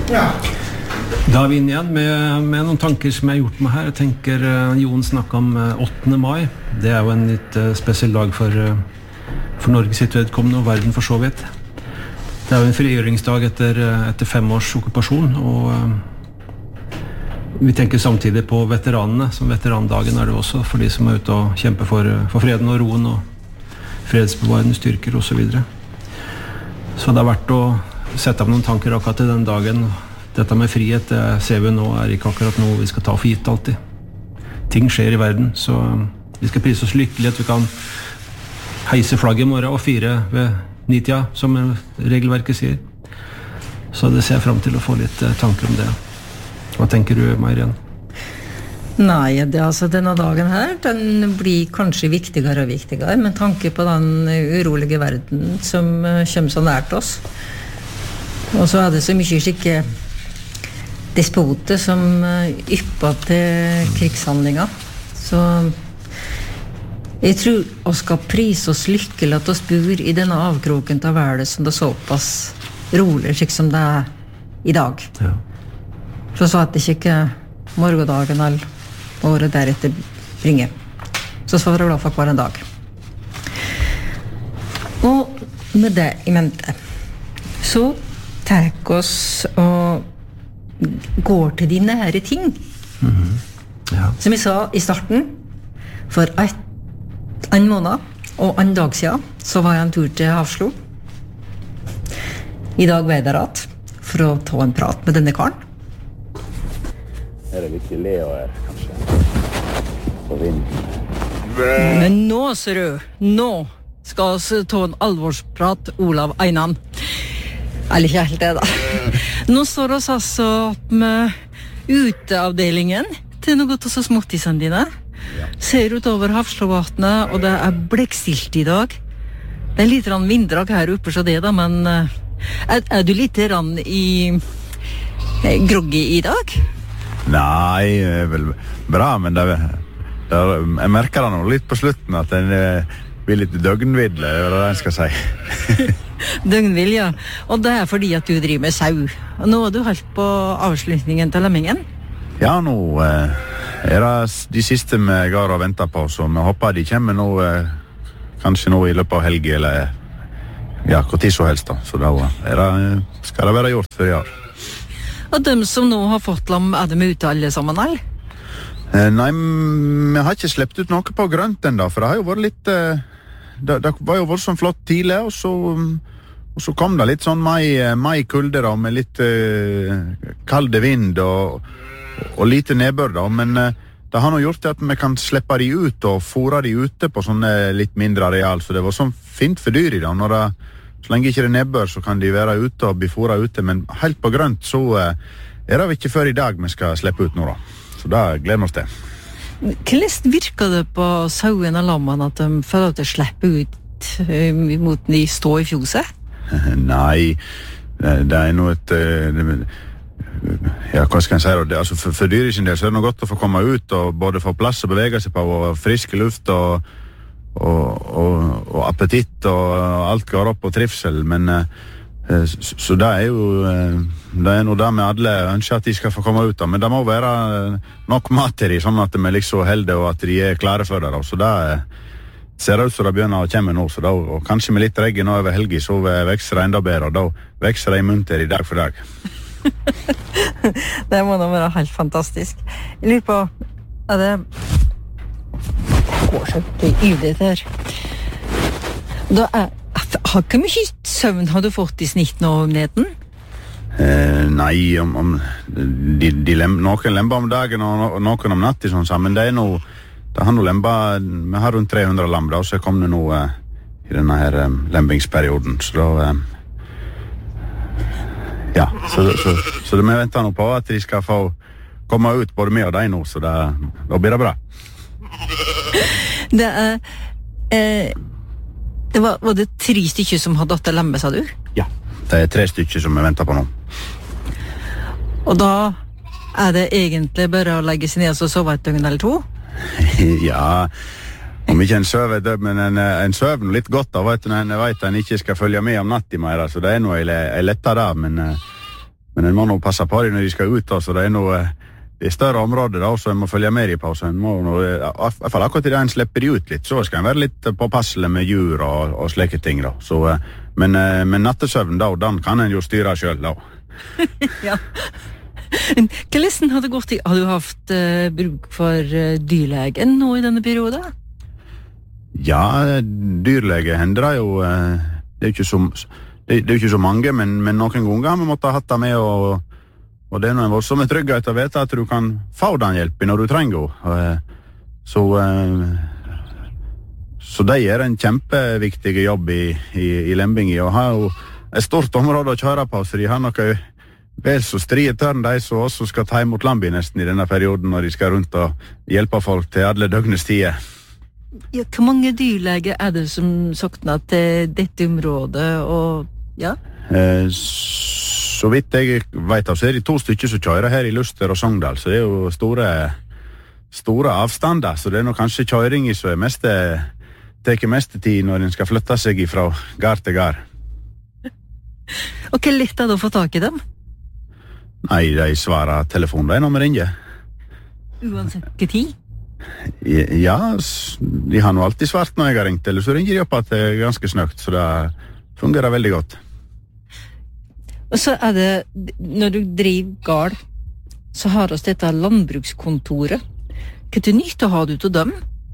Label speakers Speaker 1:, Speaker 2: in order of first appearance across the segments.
Speaker 1: Da vi inn igjen med noen tanker som jeg har gjort meg her. Jeg tenker Jon snakket om 8. mai. Det jo en litt spesiell dag for Norge sitt vedkommende og verden for så vidt. Det jo en frigjøringsdag etter 5 års okkupasjon, og vi tenker samtidig på veteranene. Som veterandagen det også for de som ute og kjemper for freden og roen og fredsbevarende styrker og så videre. Så det har vært å sette av noen tanker akkurat til den dagen. Dette med frihet, det ser vi nå, ikke akkurat noe vi skal ta for gitt alltid. Ting skjer i verden, så vi skal prise oss lykkelig at vi kan heise flagget i morgen og fire ved 9-tida, som regelverket sier. Så det ser jeg frem til å få litt tanker om det. Hva tenker du, Marianne?
Speaker 2: Nei, denne dagen her, den blir kanskje viktigere og viktigere, med tanke på den urolige verden som kommer så nært oss. Og så det så mye skikke despoter som ypper til krigshandlinger. Så jeg tror vi skal prise oss lykkelig at vi bor i denne avkroken av verden som det er såpass rolig, slik som det i dag.
Speaker 1: Ja.
Speaker 2: Så at det ikke morgendagen eller året deretter bringer. Så skal vi være glad for hver en dag. Og med det i mente, så tar oss og går til de nære ting.
Speaker 1: Ja.
Speaker 2: Som jeg sa i starten, for en måned og en dag siden, så var jeg en tur til Hafslo. I dag var jeg der at, for å ta en prat med denne karen.
Speaker 3: Det litt Leo her, kanskje? På vinden.
Speaker 2: Men nå, ser du, nå skal vi ta en alvorsprat, Olav Einan. Eller ikke helt det da. Nå står vi altså med uteavdelingen til noe av så småttisene dine. Ser utover Hafslovatnet, og det blekkstilt i dag. Det litt vinddrag her oppe, så det da, men du litt groggy i dag?
Speaker 3: Nei, vel bra, men jeg merker det nå litt på slutten at den blir litt døgnvidle, det det jeg skal si.
Speaker 2: Døgnvill, ja. Og det fordi at du driver med sau. Og nå du holdt på avslutningen til lemmingen?
Speaker 3: Ja, nå det de siste vi går og venter på, så vi håper de kommer nå, kanskje nå i løpet av helg, eller ja, hvor tid så helst da. Så da skal det være gjort før i år.
Speaker 2: Og dem som nå har fått lam, de ute alle sammen, eller?
Speaker 3: Nei, vi har ikke slept ut noe på grønt enda, for det har jo vært litt det var jo voldsomt flott tidlig, og så kom det litt sånn mai-kulde da, med litt kalde vind og lite nedbør da, men det har nå gjort at vi kan slippe de ut og fôre de ute på sånne litt mindre areal, så det var sånn fint for dyr i da. Så lenge ikke det nedbør, så kan de være ute og bli fôret ute, men helt på grønt så det ikke før i dag vi skal slippe ut nå da. Så da gleder vi oss til.
Speaker 2: Hvordan virker det på sauen og lammene at de føler at de slipper ut mot de står i fjoset?
Speaker 3: Nei, det noe et ja, hva skal jeg si da? Altså for dyr sin del så det noe godt å få komme ut og både få plass å bevege seg på og friske luft og appetitt og alt går opp og trivsel, men så det jo det noe der med alle ønsker at de skal få komme ut da, men det må være nok mat til de, sånn at de liksom heldige og at de klare for det da. Så det ser ut som det begynner å komme nå, så da, og kanskje med litt regn over helgi så vekster det enda bedre, og da vekster det i munter i dag for dag.
Speaker 2: Det må da være helt fantastisk. Jeg lurer på, det går så yvdig her. Da har ikke mye søvn har du fått i snitt nå om neden?
Speaker 3: Nei, noen lemper om dagen og noen om natt sånn sammen. Det noe, det har noe lemper, vi har rundt 300 lam da, så kom det noe i denne her lempingsperioden, så da ja, så det vi venter nå på at de skal få komme ut både med og deg nå, så da blir det bra.
Speaker 2: Det var det 3 stykker som hadde 8 lemmer, sa du?
Speaker 3: Ja, det 3 stykker som vi venter på nå.
Speaker 2: Og da det egentlig bare å legge seg ned og sove et døgn eller 2?
Speaker 3: Ja, om ikke en søver, men en søver litt godt da, vet du, når en vet at en ikke skal følge med om natt i mer, så det noe jeg letter da, men Men en må nå passe på dem når de skal ut, så det det større områder da, så en må følge med i pausen. En må nå, i hvert fall akkurat i det en slipper de ut litt, så skal en være litt påpasselig med djur og slike ting da. Så, men nattesøvn da, den kan en jo styre selv da.
Speaker 2: Ja. Hvordan har det gått? Har du haft bruk for dyrlegen nå i denne perioden?
Speaker 3: Ja, dyrlege hender det jo, det er jo ikke så mange, men noen ganger har vi måttet ha hatt det med og det er en voldsom trygghet å vite at du kan få den hjelpen når du trenger den. Så de gjør en kjempeviktig jobb i Lembingi, og har jo et stort område å kjøre på, så de har noe vel så strie tørn, de som også skal ta imot Lambi nesten i denne perioden, når de skal rundt og hjelpe folk til alle døgnets tider.
Speaker 2: Ja, hvor mange dyrleger er det som sokner til dette området, og ja?
Speaker 3: Så vidt jeg vet av, så det 2 stykker som kjører her i Luster og Sogndal, så det er jo store avstander, så det er nok kanskje kjøring som teker mest tid når den skal flytte seg fra gard til gard.
Speaker 2: Og hvor lett er det å få tak i dem?
Speaker 3: Nei, de svarer telefonen når vi ringer.
Speaker 2: Uansett hva tid?
Speaker 3: Ja, de har nå alltid svart når jeg har ringt, eller så ringer de opp at det er ganske snøkt, så det fungerer veldig godt.
Speaker 2: Og så er det, når du driver gard, så har vi dette landbrukskontoret. Hva til nytte har du til dem?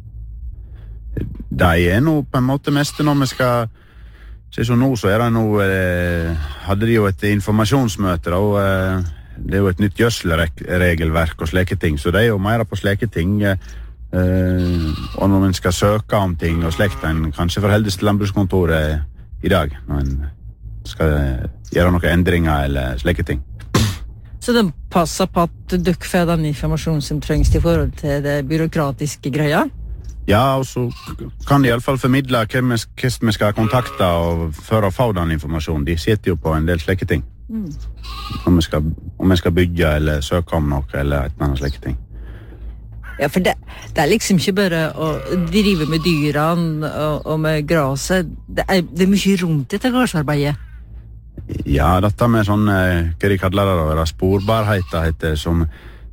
Speaker 3: Det er nå på en måte mest når vi skal se så nå, så er det nå hadde de jo et informasjonsmøte og det er jo et nytt gjødselregelverk og slike ting, så det er jo mer på slike ting og når man skal søke om ting og slikt, en kanskje forholdes til landbrukskontoret i dag når en skal gjøre noen endringer eller slike ting.
Speaker 2: Så de passer på at dere får den informasjonen som trengs i forhold til det byråkratiske greia?
Speaker 3: Ja, og så kan de i alle fall formidle hvem vi skal kontakte og for å få den informasjonen. De sitter jo på en del slike ting. Om vi skal bygge eller søke om noe eller et eller annet slike ting.
Speaker 2: Ja, for det er liksom ikke bare å drive med dyrene og med graset. Det er mye rundt dette gardsarbeidet.
Speaker 3: Ja, dette med sånn, hva de kaller det, å være sporbarhet, heter som,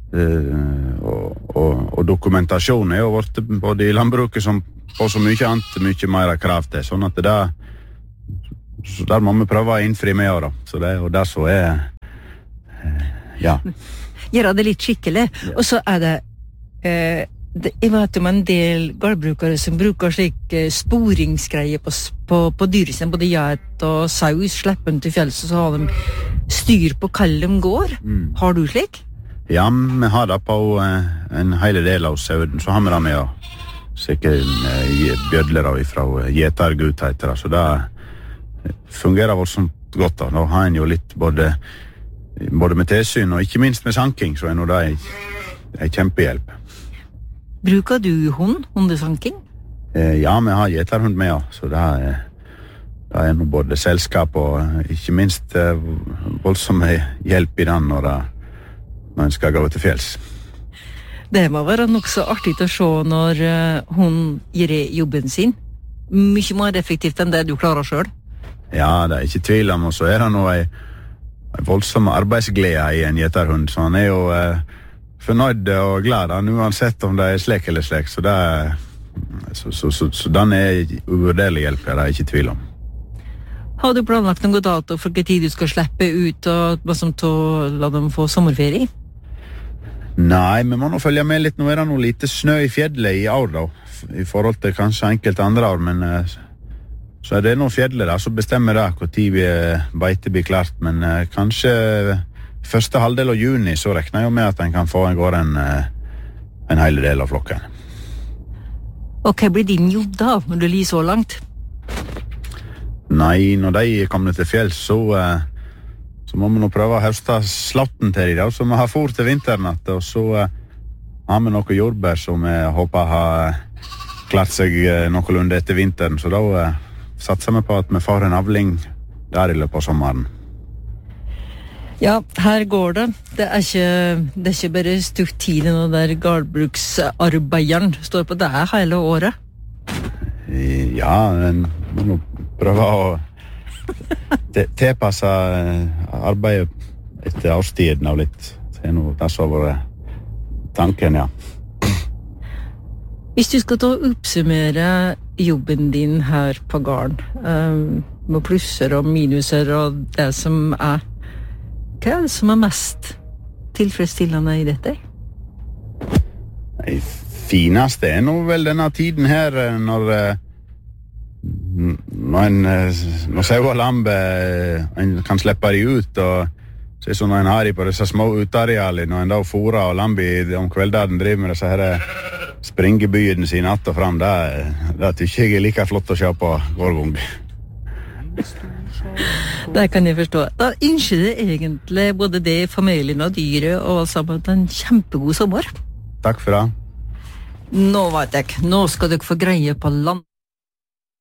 Speaker 3: og dokumentasjon er jo vårt, både i landbruket som på så mye annet, mye mer krav til, sånn at så der må vi prøve å innfri med da. Så det er jo der så ja.
Speaker 2: Gjøre det litt skikkelig, og så er det jeg vet om en del gårdbrukere som bruker slik sporingsgreier på dyr sin, både geit og saus, slipper den til fjells, og så har de styr på hvor de går. Har du slik?
Speaker 3: Ja, vi har det på en hele del av sauden, så har vi det med å sikkert bjødler fra gjetergut, heter det, så det fungerer voldsomt godt da. Nå har en jo litt både med tilsyn og ikke minst med sanking, så er nå det en kjempehjelp.
Speaker 2: Bruker du hundesanking?
Speaker 3: Ja, vi har gjeterhund med, så det er nå både selskap og ikke minst voldsomme hjelp i den når en skal gå til fjells.
Speaker 2: Det må være nok så artig å se når hun gjør jobben sin. Mye mer effektivt enn det du klarer selv.
Speaker 3: Ja, det er ikke tvil om, og så er det nå en voldsom arbeidsglede i en gjeterhund, så han er jo fornøyd og glad uansett om det er slik eller slik, så den er uvurderlig hjelp, det er ikke tvil om.
Speaker 2: Har du planlagt noen dato for hva tid du skal slippe ut og la dem få sommerferie?
Speaker 3: Nei, vi må nå følge med litt. Nå er det noe lite snø i fjellet i år da, i forhold til kanskje enkelte andre år, men så er det noen fjellet der, så bestemmer det hvor tid beite blir klart, men kanskje første halvdel av juni så regner jeg med at en kan få en hele del av flokken.
Speaker 2: Og hva blir din jobb da, når du ligger så langt?
Speaker 3: Nei, når de kommer til fjell, så må vi nå prøve å høste slatten til dem, så vi har fôr til vinteren, og så har vi noe jordbær som vi håper har klart seg noenlunde etter vinteren, så da satser vi på at vi får en avling der i løpet av sommeren.
Speaker 2: Ja, her går det. Det er ikke bare stutt tid når der gårdbruksarbeideren står på det hele året.
Speaker 3: Ja, en må prøve å tilpasse arbeidet etter avstiden av litt. Det noe det som har vært tanken, ja.
Speaker 2: Hvis du skal ta og oppsummere jobben din her på gården, med plusser og minuser og det som hva det som mest tilfredsstillende i dette?
Speaker 3: Det fineste nå vel denne tiden her, når sau og lampe en kan slippe de ut, og så sånn når en har de på disse små utearealene, når en da fôrer og lampe om kvelden driver med disse her springebyen sine att og fram, det tykker jeg like flott å se på hver gang.
Speaker 2: Det kan jeg forstå. Da ønsker jeg egentlig både det, familien og dyret og sammen en kjempegod sommer.
Speaker 3: Takk for det.
Speaker 2: Nå vet jeg, nå skal dere få greie på land.